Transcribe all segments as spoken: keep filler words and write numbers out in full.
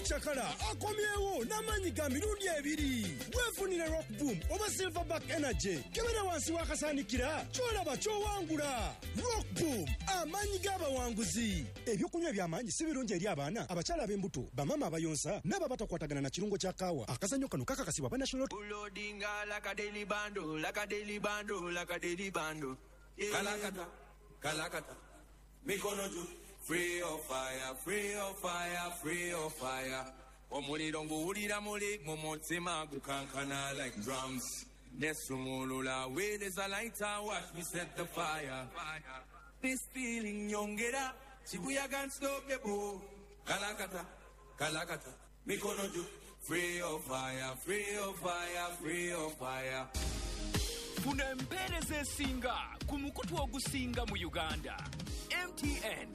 chakala akomyewo n'amanyi ga mirundi ebiri. Weefunire Rock Boom oba Silverback Energy kebera wansi wakasanikira kyolaba kyowangula. Rock Boom amanyi g'abawanguzi. Ebyokunywa by'amanyi si birungi eri abaana abakyala ab'embuto bamama abayonsa n'ababatakwatagana na kirungo kya kaawa. Akazannyo kano kakakasibwa ba National Ulodinga like a daily bando, like a daily bando, like a daily bando. Kalakata, kalakata, mikono juu. Free of fire, free of fire, free of fire. Omuliro nguwulira muli mumutima gukankana like drums. Nesumulula where there's a lighter, watch me set the fire. This feeling nyongera, chibuya can't stop the bow. Kalakata, kalakata, mikono juu. Free of fire, free of fire, free of fire. Kuna mpereze singa kumukutu ogusinga mu Uganda. M T N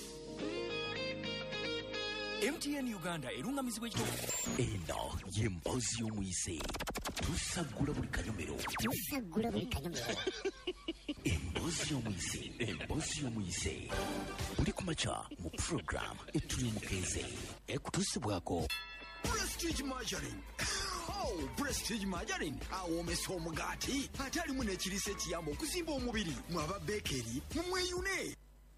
M T N Uganda erungamizibwa ekito eno yempozi y'omuyise tusagula buli kanyomero tusagula buli kanyomero empozi y'omuyise empozi y'omuyise buli kumaca mu program etuli omukeze ekutusibwako Prestige Margarine. Oh, Prestige Margarine. Awomesa omugati atalimu n'ekirisa ekiyamba okuzimba omubiri mwaba bekeri mumweyune.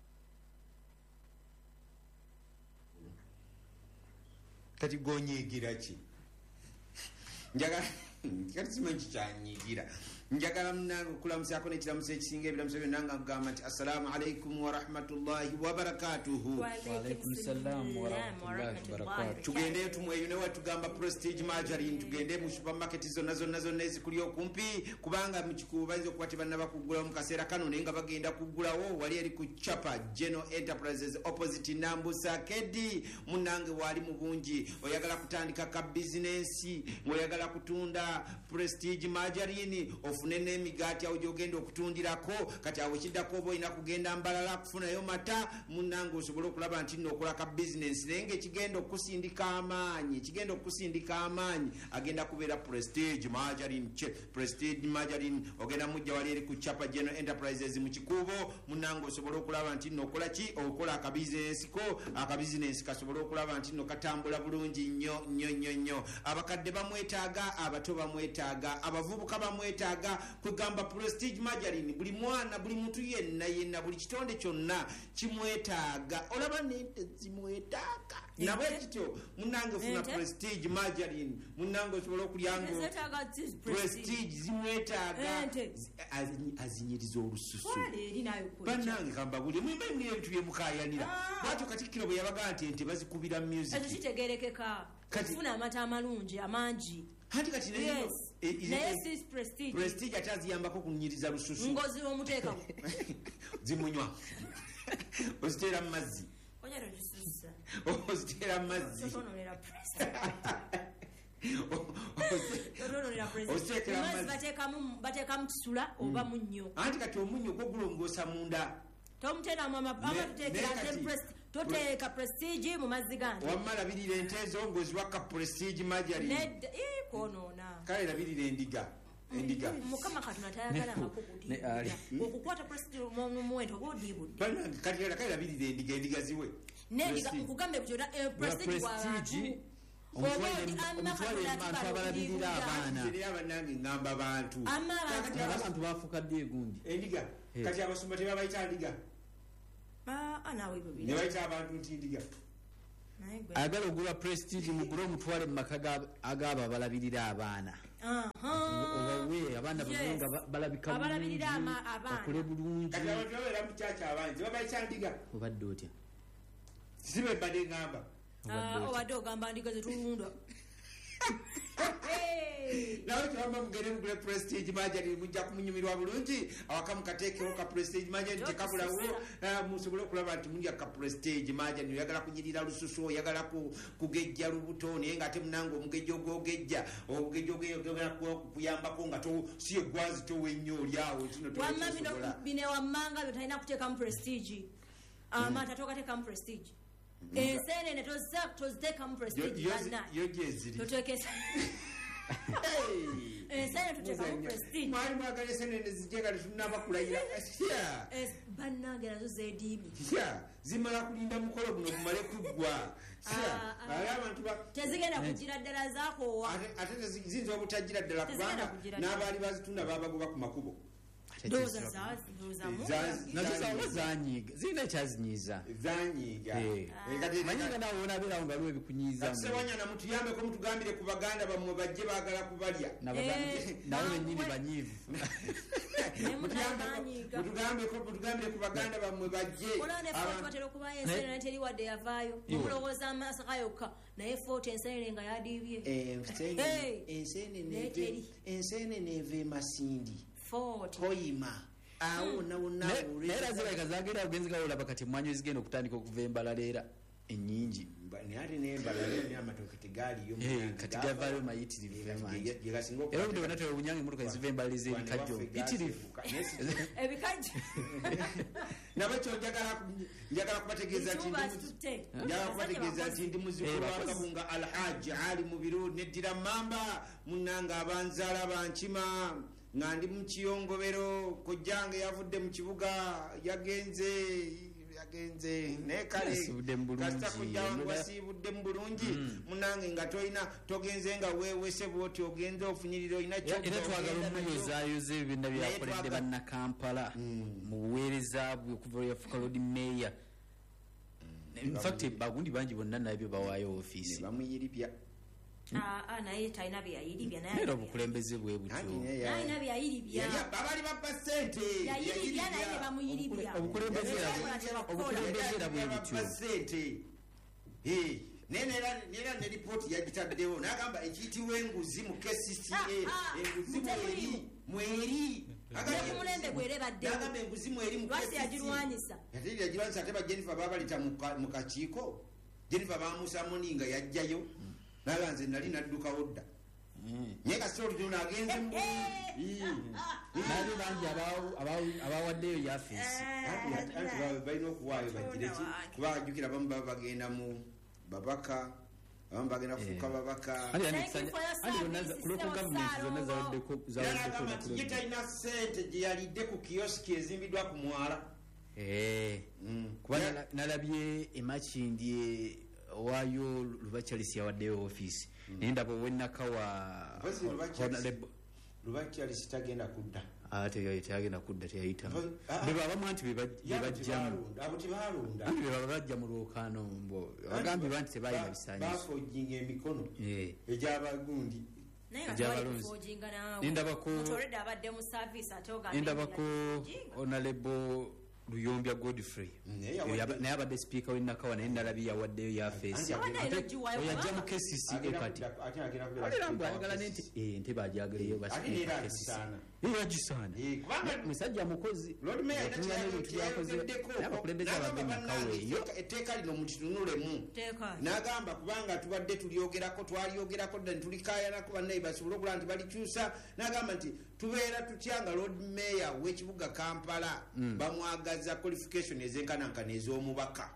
Kati gonyigira ki njagala kati simanyi kyanyigira njagala mnange kulamusako n'ekiramuso ekisinga ebiramuso byonna nga nkugamba nti assalamu alaikum wa rahmatullahi wa barakatuhu. Wa alaikum salam wa rahmatullahi wa barakatuhu. Tugendeyo tumweyune watugamba Prestige Margarine, tugende mu supermarket zonna zonna zonna ezikuli okumpi kubanga mu kikubu bayinza okuba tebanaba kugula mu kaseera kano naye nga bagenda kugulawo wali eri ku Chapa General Enterprises opposite Nambusa Kedi. Munange wali mu bungi oyagala kutandika ka business oyagala kutunda Prestige Margarine ofune n'emigaati awo gyogenda okutundirako kati awo kiddako oba olina kugenda mbalala kufunayo mata munange osobola okulaba nti nno okola ka business naye ng'ekigenda okusindika amaanyi ekigenda okusindika amaanyi agenda kubeera Prestige Margarine. Prestige Margarine ogenda mujja wali eri ku Chapa General Enterprises mu kikubo munange osobola okulaba nti nno okola ki okola akabizinesi ko akabizinesi kasobola okulaba nti nno katambula bulungi nnyo nnyo nnyo nnyo. Abakadde bamwetaaga, abato bamwetaaga, abavubuka bamwetaaga. Kugamba Prestige Margarine buli mwana buli muntu yenna yenna buli kitonde kyonna kimwetaaga. Olaba nente zimwetaaga nabwe kityo munange funa Prestige Margarine munange osobola okulyanga Prestige zimwetaaga azinyiriza olususu banange kamba buli mwimba mwe ebintu byemukayanira bwatyo Katikkiro bwe yabaga nti ente bazikubira music ati kitegerekeka kufuna amata amalungi amangi hati kati yes naye sis Prestige Prestige ataziyambako kunyiriza lususu ngozi omuteeka zimunywa ozitera mazzi onyero lisusa ozitera mazzi tononera Prestige tononera Prestige mazzi batekamu batekamu kisula oba munnyo anti kati omunnyo gwo gulongoosa munda tomutera mama ama tutekera Prestige toteeka Prestige mu mazzi gandi wamala birira entezo ngozi waka Prestige Margarine ned eh konona kale labirira endiga endiga mukama katuna tayagala makukudi okukwata Prestige mu mwento godibu bana kati kale labirira endiga endiga ziwe nendiga kugambe kujoda Prestige wa omutwale abantu abalabirira abaana abanange ngamba abantu abantu bafukadde egundi endiga kati abasumba tebabayita ndiga anawe bibi ne bayita abantu nti ndiga agala ogula Prestige mugula omutwale mu maka agaba balabirira abaana obawe abaana bulunga balabika abalabirira abaana bakule bulungi kati abantu babeera mu kyakya abangi tebabayita ndiga obadde otya sibe badde ngamba obadde ogamba ndiga zetulunda nawe kyamba mugere mugule Prestige Margarine mujja kumunyumirwa bulungi awaka mukateekewo ka Prestige Margarine tekabulawo musobole okulaba nti mulya ka Prestige Margarine oyagala kunyirira lususu oyagala kugejja lubuto naye nga ate munange omugejja ogwogejja obugejja ogwogera kuyambako nga si egwazi towennyo olyawo kino tosobola bine wammanga byo talina kuteekamu Prestige amata togateekamu Prestige ensenene toziteekamu Prestige yo gyeziri totekesa ensene tuteekamu prestige mwali mwagala ensenene zijje kati tunaba kulayira bannange nazo zeediimye zimala kulinda mukolo guno gumale kuggwa ali abantu tezigenda kugira ddala zakoowa ate ziyinza obutajjira ddala kubanga n'abaali bazitunda babagoba ku makubo nazo zanyiga zirina ekyazinyiza zanyiga manyiga nawe wonabeerawo nga liwo ebikunyiza sebanyana mutuyambeko mutugambire ku baganda bammwe bajje baagala kubalya nawe benyini banyiivu mutugambire ku baganda bammwe bajje batera okubayo ensenene teri wadde yavaayo omulowooza amaaso gayokka naye footi ensenene nga yadiibye ensenene eva emasindi koyima awo nawona era zirabika zagenda ogenzi galolaba kati mwanyi ezigenda okutandika okuva embala leera ennyingi ate nembalaleera n'amatooke tegaaliyo kati gavaayo mayitirivu era obudde bwenatera obunyange emmotoka eziva embala ez'ebikajjo bitirivu ebikajjo nabakyo njagala kubategeeza nti ndi muzzukulu wa kabunga alhaji ali mu biru neddira mamba munnanga abanzaala bankima nga ndi mu kiyongobero kojjange yavudde mu kibuga yagenze yagenze naye kale kasita kujja wangu wasiibudde mu bulungi munange nga tolina togenze nga weewese bwoti ogenze ofunyirira olina era twagala omuyozaayoza ebibiina byakoledde bannakampala mu buweereza bwe okuva yafuka lodi meeya infact bagundi bangi bonna nabyo bawaayo ofiisi bamuyiribya naye talina byayiribya naye obukulembeze bwe butyonalina byayiribya babali bappa sente yayiribya naye ne bamuyiribya obukulembeze era bwe butyo sente nera ne lipooti yagitaddewo nagamba ekiyitibwa enguzi mu K C C A enguzi mweri mulembe gwere baddegamba enguzi mweri mu lwasi yagirwanyisa ate yagirwanyisa ate ba Jennifer babalita mu kakiiko Jennifer bamusamoninga yajjayo naga nze nali naddukawo dda naye kasitoli tona agenze nabi bangi abawaddeyo yafeesi balina okuwaayo bagireki kuba ajjukira abamu baba bagenda mu babaka abamu bagenda kufuuka babaka kuloko gavumenti zonna zawaddeko ye talina sente gye yalidde ku kiyosiki ezimbiddwa ku mwala kuba nalabye emakindi waayo Lubachalisi yawaddeyo ofiisi naye ndaba owennakawa Lubachalisi tagenda kudda ate teyagenda kudda teyayita bebabamu anti bebajjamu anti bebaba bajja mu lwokaano mbo bagambye banti tebalina bisaanyisobafojinga emikono egyabagundi nendabako onalebo Luyombya Godfrey naye abadde sipiika w'ennakawa naye nalabye yawaddeyo yafeesi oyajja mu K C C A kati ayagala nente bajagaleyo bagisaana musajja mukozi abakulembeze abadde ennakawa eyo etteeka lino mukitunulemu n'agamba kubanga tubadde tulyogerako twalyogerako dda netulikayanako bannaye basobole okulaba nti balikyusa n'agamba nti tubeera tutya nga Lord Mayor w'ekibuga Kampala bamwagaza qualification ezenkanankana ez'omubaka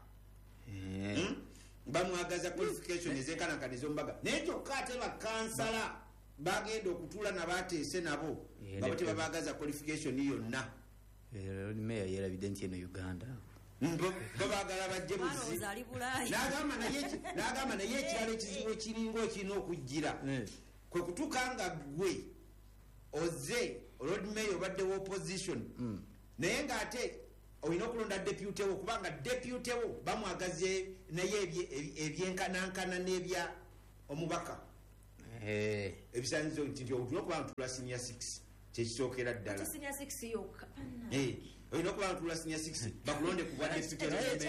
bamwagaza qualification ezenkanankana ez'omubaka naye kyokka ate bakansala bagenda okutuula nabateese nabo nga bate babagaza qualification yonna Lord Mayor yerabidde nti eno Uganda babagala bajje buzi n'agamba naye ekyalo ekizibu ekiringa ekirina okujjira kwe kutuuka nga gwe oze Lord Mayor obaddewo opposition naye ng'ate olina okulonda depute wo kubanga depute wo bamwagaze naye ebyenkanankana n'ebya omubaka ebisaanizo nti otulina okuba ntula senior six kyekisookera ddala olina okuba ntula senior six bakulonde kubwa depute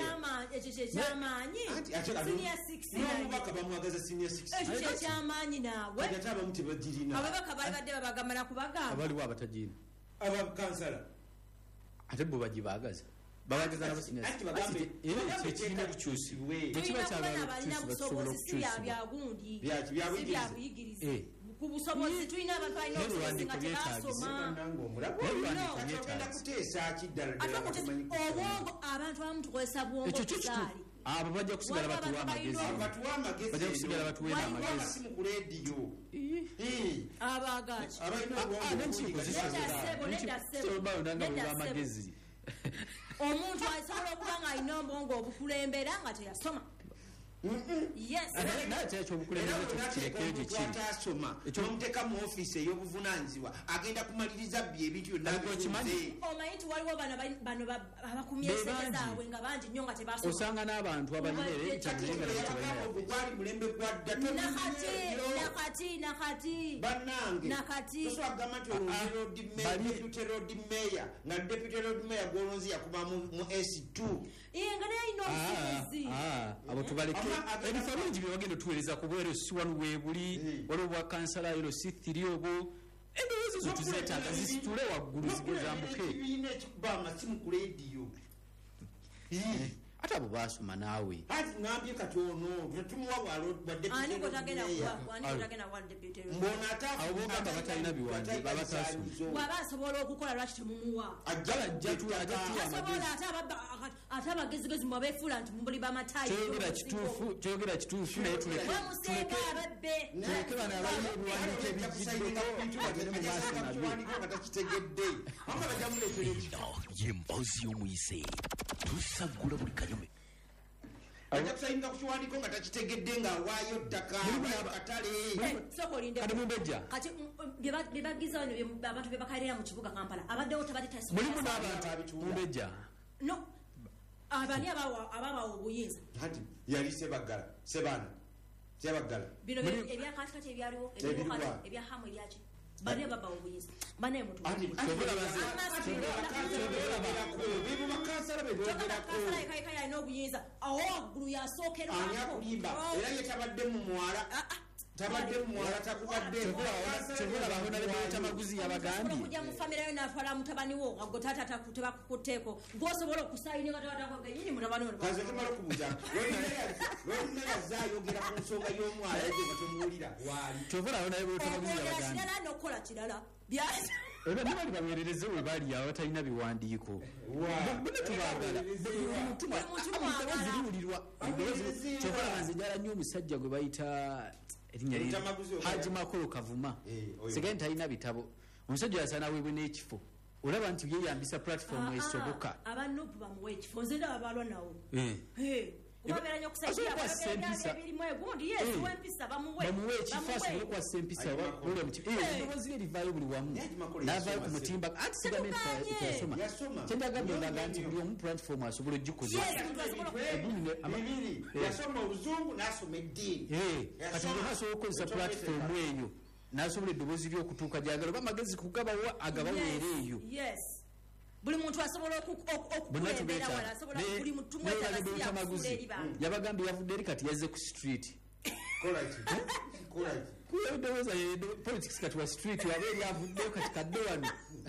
omubaka bamwagaza senior six ekyamaanyi naawe ate abamu tebagirina ababaka balibadde babagamala kubagamba abaliwo abatagirina abakansala ate bo bagibagaza babagaza nabasinekirina okukyusibwa tekiba kyabasobola okukyusibwa ku busobozi tulina abantu balina okusinga tebasoma obwongo abantu abamu tukozesa bwongo buzaali abo bajja kusigala batuwa amagezi batuwa amagezi bajja kusigala batuwa amagezi simu ku radio eh abagachi amagezi omuntu asobola okuba nga alina obwongo obukulembera nga teyasoma yes atasoma nomuteka mu ofiisi ey'obuvunanyizibwa agenda kumaliriza bye ebintu omanyi nti waliwo bano abakumya esente zaabwe nga bangi nnyo nga tebasoma osanga n'abantu abalinaegwali mulembe gwadda nakati nakati bannange nakati toswagamba nti oludepute road mayor nga depute road mayor gwolonzi yakuba mu s two nga naye alina obusobozi abo tubaleke ebifo bingi byewagenda otuweereza ku bwero si wano weebuli waliwo bwa kansala ero si thiri obwo endowoozi zo tuzeetaaga zisitule waggulu zigezambuke ekibiina ekikuba amasimu ku rediyo ate abo basoma naawe ati ngambye kati ono tetumuwa mbona atabogamba batalina biwanje babatasoma bwaba asobola okukola lwaki temumuwa ajjatuwa ate abagezigezi mwe beefuula nti mubuli bamatayi kyogera kituufu naye tuleke bano abalina ebiwandiiko ebijiddeko bagere mu maaso nabyo yempozi y'omuyise tusagula buli kanyome ajja kusayinga ku kiwandiiko nga takitegedde ng'awaayo ttaka katale kati mumbejja kati byebagiza bano abantu bebakalira mu kibuga Kampala abaddewo tabali mulimu n'abantu mumbejja no abani ababawa obuyinza ati yali sebagala sebana sebagala bino ebyakatikati ebyaliwo ebyahamu ebyaki bane babawa obuyinza bane mutu alina obuyinza awo waggulu yasookerwako era yetabadde mu mwala tabadde mwala takubadde tamaguzi yabagambye okujja mu famire yo n'atwala mutabani wo aggo taata tebakukuteeko gw'osobola okusayini nga tabatako nyini mutabani wo kaze tumala okubuuza lwolina yazayogera ku nsonga y'omwala ejo nga tomuwulira waali tovolaawo naye bwetamaguzi yabagambye kirala n'okukola kirala byasi eba nibali baweerereze we bali awo batalina biwandiiko bune tubaagala ziriwulirwa kyokola nze njala nnyo omusajja gwe bayita erinnya lye Haji Makolo Kavuma sigaye ntalina bitabo omusajja yasaana weebwe n'ekifo olaba nti yeyambisa platform esoboka abanupu bamuwa ekifo nze ndaba balwa nawo bamuwe ekifo asobole kwassa empisa eddoboozi lye livaayo buli wamu n'avaayo ku mutimba ati sigame teyasoma kyenjagambye ndaga nti buli omu platform asobola ogikuza yasoma obuzungu n'asoma eddiini kati buli omu asobola okukozesa platform eyo n'asobola eddoboozi ly'okutuuka gyagala oba amagezi kugabawa agabaweera eyo buli muntu asobola okukulembera wala asobola buli muntu mwetamaguzi yabagambye yavudde eri kati yazze ku street kulowooza politics kati wa street waba eri avuddeyo kati kadde wano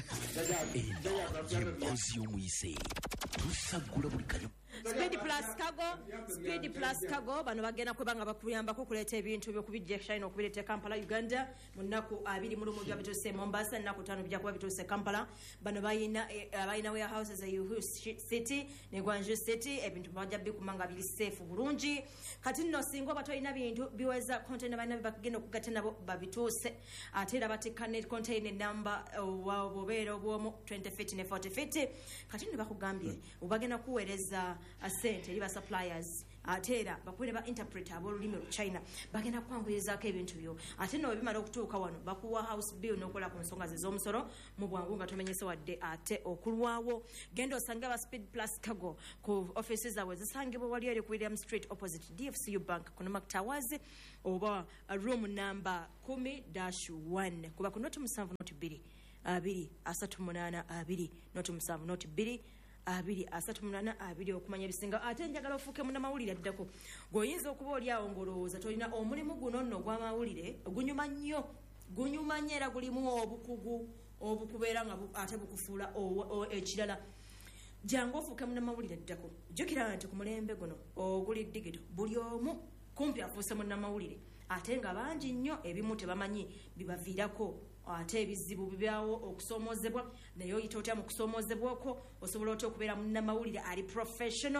yempozi y'omuyise tusagula buli kanyome Speed Plus Cargo, Speed Plus Cargo bano bagenda kwebanga bakuyambako kuleeta ebintu byokubijja China okubireeta Kampala Uganda mu nnaku abiri mu lumu byabituuse Mombasa nnaku ttaano bijja kuba bituuse Kampala bano bayina bayina warehouses e Yuhu City ne Gwanju City ebintu bajja bikuma nga biri safe bulungi kati nno singo batolina bintu biweza container bayina bagenda okugatta nabo babituuse ate era batikka ne container number wa bobeero obwomu twenty feet ne forty feet kati ne bakugambye ubagenda kuweereza asente eri ba suppliers ate era bakwere ba interpreter ab'olulimi China bagenda kwanguyizaako ebintu byo ate no bimala okutuuka wano bakuwa house bill n'okola ku nsonga ze z'omusolo mu bwangu nga tomenyese wadde ate okulwawo genda osange aba Speed Plus Cargo ku offices zaabwe zisangibwa wali eri ku William Street opposite D F C U Bank ku Nomak Towers oba room number kumi dash one kuba ku noti musanvu noti bbiri abiri asatu munaana abiri noti musanvu noti bbiri abiri asatu munana abiri okumanya ebisinga ate njagala ofuuke munnamawulire addako gweoyinza okuba oli awo ng'olowooza tolina omulimu guno nno ogw'amawulire gunyuma nnyo gunyuma nnyo era gulimu obukugu obukubeera nga ate bukufuula ekirala jangu ofuuke munnamawulire addako jjukira nti ku mulembe guno oguli digito buli omu kumpi afuuse munnamawulire ate nga bangi nnyo ebimu tebamanyi bibaviirako ate ebizibu bibyawo okusoomozebwa naye oyita otya mu kusoomozebwako osobola otya okubeera munnamawulire ali professional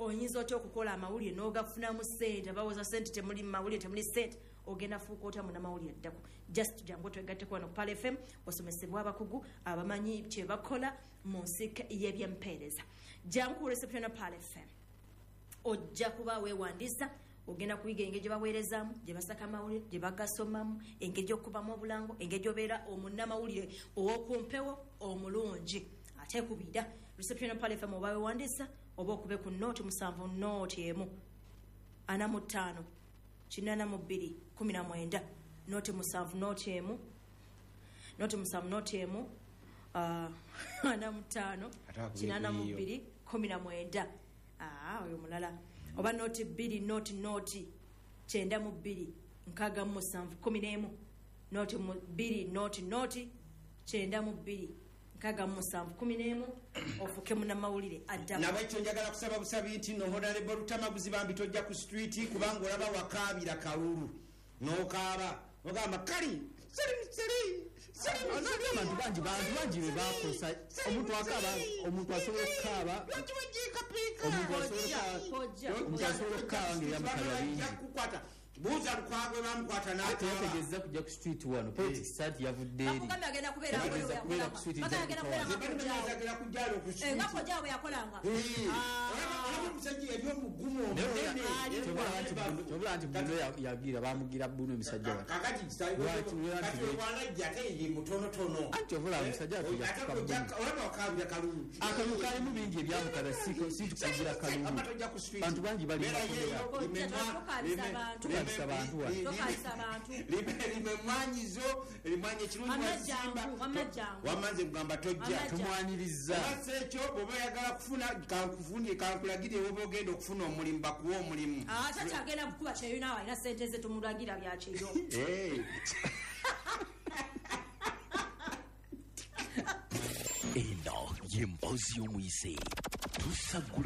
oyinza otya okukola amawulire n'ogafunamu ssente bawoza ssente temuli mawulire temuli ssente ogenda fuuka otya munamawulire addako just jangu twegatteko wano ku Pal F M osomesebwa abakugu abamanyi kye bakola mu nsika y'ebyempeereza jangu ku reception ya Pal F M ojja kuba weewandiisa ogenda kuyiga engeri gye baweerezaamu gye basaka amawulire gye bagasomamu engeri gy'okubamu obulango engeri gy'obeera omunnamawulire ow'okumpewo omulungi ate ekubira reception ya Pal F M oba weewandiisa oba okube ku nooti musanvu nooti emu ana mu ttaano kinaana mu bbiri kumi na mwenda nooti musanvu nooti emu nooti musanvu nooti emu ana mu ttaano kinaana mu bbiri kumi na mwenda oyo mulala oba nooti bbiri nooti nooti kyenda mu bbiri nkaaga mu musanvu kumi n'emu nooti bbiri nooti nooti kyenda mu bbiri nkaaga mu musanvu kumi n'emu ofuke munnamawulire addamu nabwekyo njagala kusaba busabi nti no honorable Lutamaguzi bambi tojja ku street kubanga olaba wakaabira kalulu n'okaaba ogamba kali abantu bangi bantu bangi be bakosa omuntu akaaba omuntu asobola okukaaba omuntu asobola okukaaba ng'ebyamukala bingi buuza lukwagwe bamukwata nategeeza kujja ku street wano poti sati yavudde eri agenda kubeera ku street agenda kujjalo ku street nga kojja bwe yakolanga omusajja yali omugumu kyobula nti buno yagira bamugira buno emisajja kakati wanajja ate ye mutonotono anti ovula omusajja olaba wakabira kalulu akalulu kalimu bingi ebyamukala situkugira kalulu bantu bangi bali limemwanyizo elimwanyi ekirungi wamanze kugamba tojja tumwaniriza ekyo bwoba oyagala kufuna kankufundye kankulagire woba ogenda okufuna omulimu bakuwa omulimu ate agenda kukuba kyeyo naawe alina sente ze tumulagira byakyeyo eno yemboozi y'omuyise tusagula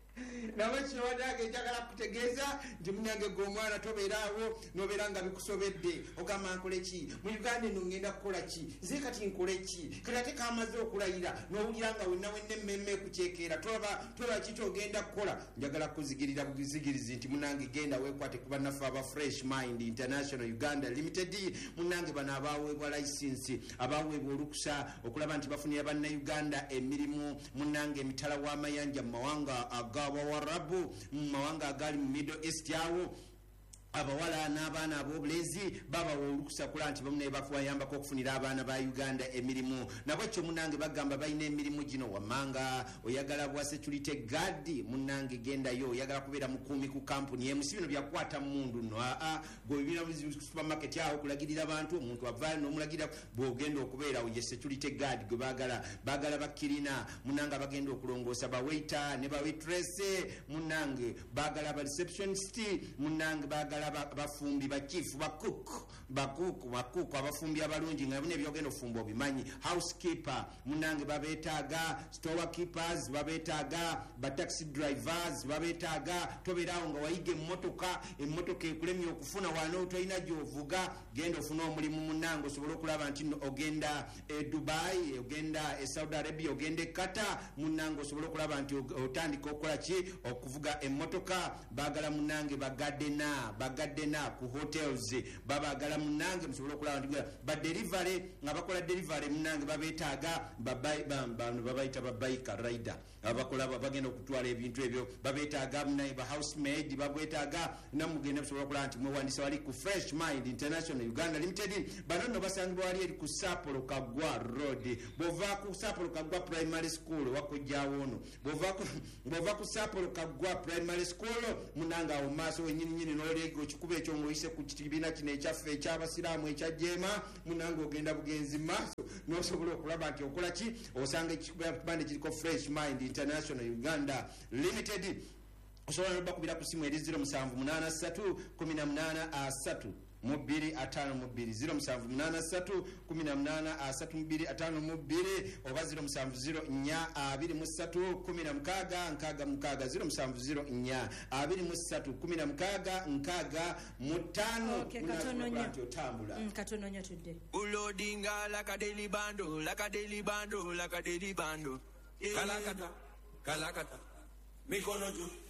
nawe kiwadage njagala kutegeeza nti munyange g'omwana tobeeraawo nobeera nga bikusobedde ogamba nkole ki mu Uganda eno ngenda kukola ki nze kati nkole ki kati ate kamaze okulayira n'owulira nga wenna wenna emmemme ekuceekeera tolaba ki kyogenda kukola njagala kuzigirira buzigirizi nti munange genda weekwate ku bannaffe aba Fresh Mind International Uganda Limited munange bano abaaweebwa layisinsi abaaweebwa olukusa okulaba nti bafunira bannayuganda emirimu munange emitala w'amayanja mu mawanga ag'abawarabu mu mawanga agali mu Middle East awo abawala n'abaana ab'obulenzi babawa olukusa kula nti bamu naye bafuwayambako okufunira abaana ba Uganda emirimu nabwekyo munange bagamba balina emirimu gino wammanga oyagala bwa security guard munange gendayo oyagala kubeera mukuumi ku kampuni emusi bino byakukwata mundu no aa gwebibina supermarket awo kulagirira abantu omuntu avaayo n'omulagira bw'ogenda okubeera ye security guard gwe baagala baagala bakkirina munange abagenda okulongoosa bawaiter ne bawaitress munange baagala ba receptionist munange baagala abafumbi bachifu bakuku bakuku bakuku abafumbi abalungi nga bune byogenda ofumba obimanyi housekeeper munange babetaaga storekeepers babetaaga ba taxi drivers babetaaga tobeerawo nga wayiga emmotoka emmotoka ekulemye okufuna wano tolina gyovuga genda ofuna omulimu munange osobola okulaba nti ogenda e Dubai ogenda e Saudi Arabia ogenda e Qatar munange osobola okulaba nti otandika okukola ki okuvuga emmotoka baagala munange bagadena bagadena ku hotels babagala munange musobola okulaba nti ba delivery nga bakola delivery munange babetaaga bano babayita ba bike rider abakola bagenda okutwala ebintu ebyo babetaaga munaye ba housemaid babetaaga namugenda musobola okulaba nti mwewandisa wali ku Fresh Mind International Uganda Limited bano no basangibwa wali eri ku Sapolo Kagwa Road bova ku Sapolo Kagwa Primary School wakojjawo ono bova ku bova ku Sapolo Kagwa Primary School munanga awo maaso wenyini nyini n'olego kikuba ekyo ng'oyise ku kibiina kino ekyaffe eky'abasiraamu ekya Jeema munanga ogenda bugenzi maaso n'osobola okulaba nti okola ki osanga ekibande kiriko Fresh Mind International Uganda Limited osobola n'obakubira ku simu eri zero musanvu munaana ssatu kumi na munaana asatu mu bbiri ataano mu bbiri zero musanvu munaana ssatu kumi na munaana asatu mu bbiri ataano mu bbiri oba zero musanvu zero nnya abiri mu ssatu kumi na mukaaga nkaaga mukaaga zero musanvu zero nnya abiri mu ssatu kumi na mukaaga nkaaga mu ttaano katononya otambula katononya tudde ulodinga like a daily bando like a daily bando like a daily bando kalakata kalakata mikono juu